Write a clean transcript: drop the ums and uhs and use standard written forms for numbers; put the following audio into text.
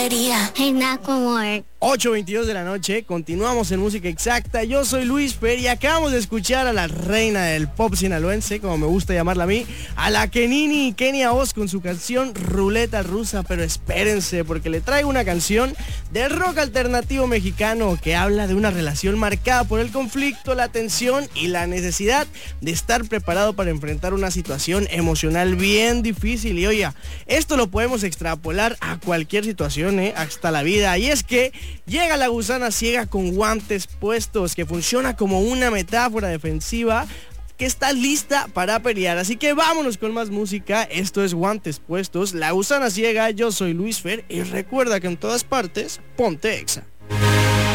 Hey, Nakamura. 8:22 de la noche, continuamos en Música Exacta. Yo soy Luis Fer y acabamos de escuchar a la reina del pop sinaloense, como me gusta llamarla a mí, a la Kenini, Kenia Os, con su canción Ruleta Rusa. Pero espérense, porque le traigo una canción de rock alternativo mexicano que habla de una relación marcada por el conflicto, la tensión y la necesidad de estar preparado para enfrentar una situación emocional bien difícil. Y oiga, esto lo podemos extrapolar a cualquier situación, hasta la vida. Y es que llega la gusana ciega con guantes puestos, que funciona como una metáfora defensiva que está lista para pelear. Así que vámonos con más música. Esto es Guantes Puestos, La Gusana Ciega. Yo soy Luis Fer y recuerda que en todas partes, ponte Exa.